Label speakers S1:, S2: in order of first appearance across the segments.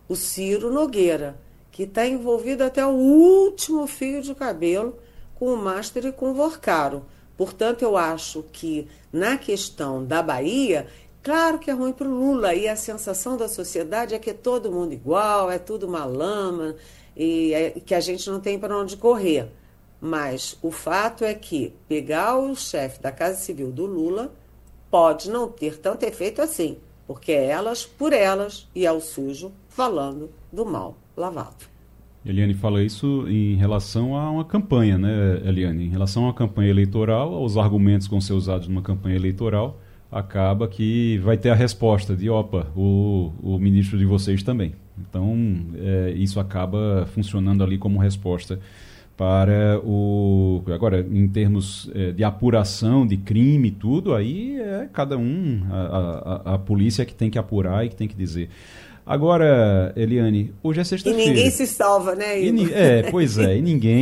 S1: o Ciro Nogueira, que está envolvido até o último fio de cabelo com o Master e com o Vorcaro. Portanto, eu acho que na questão da Bahia, claro que é ruim para o Lula, e a sensação da sociedade é que é todo mundo igual, é tudo uma lama, e que a gente não tem para onde correr. Mas o fato é que pegar o chefe da Casa Civil do Lula pode não ter tanto efeito assim, porque é elas por elas e é o sujo falando do mal lavado.
S2: Eliane fala isso em relação a uma campanha, né, Eliane? Em relação a uma campanha eleitoral, aos argumentos que vão ser usados numa campanha eleitoral, acaba que vai ter a resposta de, opa, o ministro de vocês também. Então, isso acaba funcionando ali como resposta para o... Agora, em termos de apuração de crime e tudo, aí é cada um, a polícia que tem que apurar e que tem que dizer. Agora, Eliane, hoje é sexta-feira.
S1: E ninguém se salva, né, Igor?
S2: Pois é, e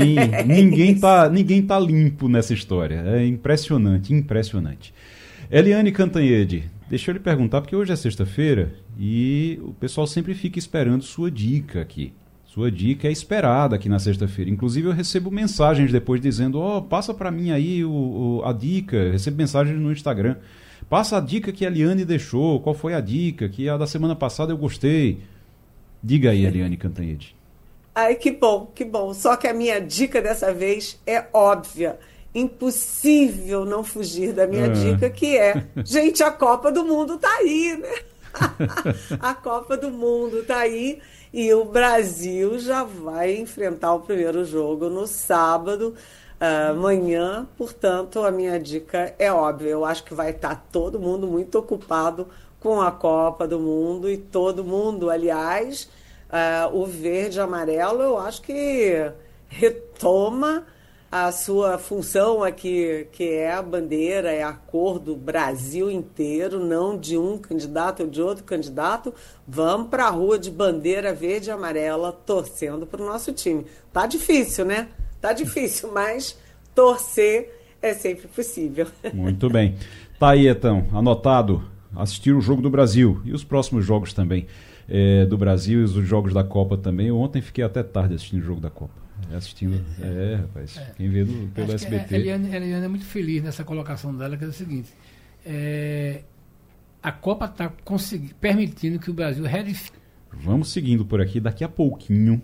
S2: ninguém tá limpo nessa história. É impressionante, impressionante. Eliane Cantanhede, deixa eu lhe perguntar, porque hoje é sexta-feira e o pessoal sempre fica esperando sua dica aqui. Sua dica é esperada aqui na sexta-feira. Inclusive eu recebo mensagens depois dizendo, passa para mim aí a dica. Eu recebo mensagens no Instagram. Passa a dica que a Eliane deixou. Qual foi a dica? Que a da semana passada eu gostei. Diga aí, Eliane Cantanhede.
S1: Ai, que bom, que bom. Só que a minha dica dessa vez é óbvia. Impossível não fugir da minha dica, que é... Gente, a Copa do Mundo tá aí, né? A Copa do Mundo tá aí e o Brasil já vai enfrentar o primeiro jogo no sábado, amanhã. Portanto, a minha dica é óbvia. Eu acho que vai estar todo mundo muito ocupado com a Copa do Mundo e todo mundo, aliás, o verde e amarelo, eu acho que retoma a sua função aqui, que é a bandeira, é a cor do Brasil inteiro, não de um candidato ou de outro candidato. Vamos para a rua de bandeira verde e amarela, torcendo para o nosso time. Tá difícil, né? Tá difícil, mas torcer é sempre possível.
S2: Muito bem. Tá aí, então, anotado, assistir o Jogo do Brasil e os próximos jogos também do Brasil e os jogos da Copa também. Eu ontem fiquei até tarde assistindo o Jogo da Copa. Rapaz. Quem vê pelo SBT.
S3: A Eliane é muito feliz nessa colocação dela, que é o seguinte: a Copa está permitindo que o Brasil reedifique.
S2: Vamos seguindo por aqui, daqui a pouquinho,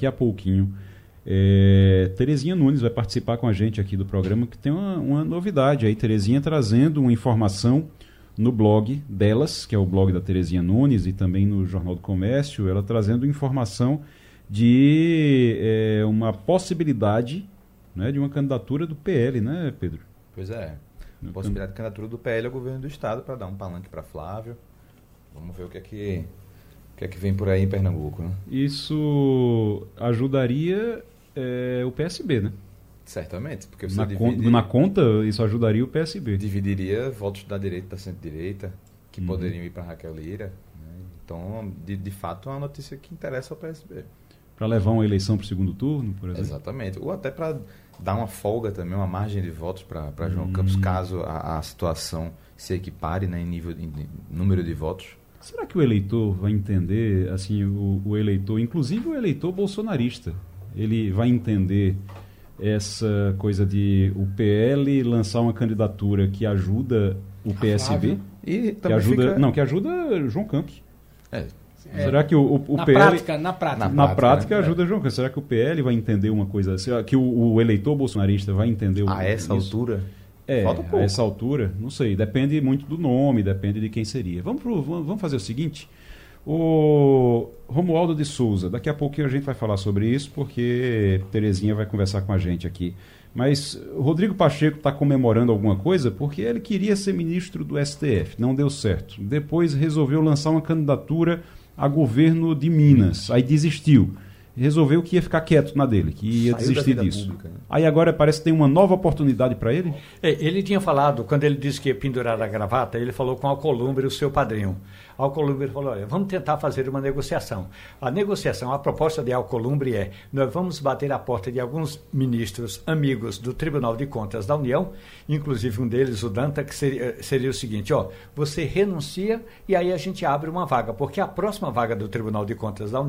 S2: Terezinha Nunes vai participar com a gente aqui do programa, que tem uma novidade aí. Terezinha trazendo uma informação no blog delas, que é o blog da Terezinha Nunes, e também no Jornal do Comércio, ela trazendo informação de uma possibilidade, né, de uma candidatura do PL, né, Pedro?
S4: Pois é. Possibilidade de candidatura do PL ao governo do Estado, para dar um palanque para Flávio. Vamos ver o que é que vem por aí em Pernambuco, né?
S2: Isso ajudaria o PSB, né?
S4: Certamente, porque
S2: você na conta, isso ajudaria o PSB.
S4: Dividiria votos da direita e da centro-direita, que poderiam ir para Raquel Lira. Né? Então, de fato, é uma notícia que interessa ao PSB.
S2: Para levar uma eleição para o segundo turno, por exemplo?
S4: Exatamente. Ou até para dar uma folga também, uma margem de votos para João Campos, caso a situação se equipare, né, em número de votos.
S2: Será que o eleitor vai entender, assim, o eleitor, inclusive o eleitor bolsonarista, ele vai entender essa coisa de o PL lançar uma candidatura que ajuda o PSB?
S4: E
S2: que ajuda João Campos. Será que o PL... Na prática ajuda João Campos. Será que o PL vai entender uma coisa... Será que o eleitor bolsonarista vai entender
S4: a essa altura?
S2: Falta pouco. A essa altura, não sei. Depende muito do nome, depende de quem seria. Vamos fazer o seguinte. O Romualdo de Souza, daqui a pouquinho a gente vai falar sobre isso, porque Terezinha vai conversar com a gente aqui. Mas Rodrigo Pacheco está comemorando alguma coisa porque ele queria ser ministro do STF, não deu certo. Depois resolveu lançar uma candidatura a governo de Minas, aí desistiu. Resolveu que ia ficar quieto na dele, que ia desistir disso. Pública, né? Aí agora parece que tem uma nova oportunidade para ele?
S5: Ele tinha falado, quando ele disse que ia pendurar a gravata, ele falou com Alcolumbre, o seu padrinho. Alcolumbre falou, olha, vamos tentar fazer uma negociação. A proposta de Alcolumbre é, nós vamos bater a porta de alguns ministros amigos do Tribunal de Contas da União, inclusive um deles, o Danta, que seria o seguinte, você renuncia e aí a gente abre uma vaga, porque a próxima vaga do Tribunal de Contas da União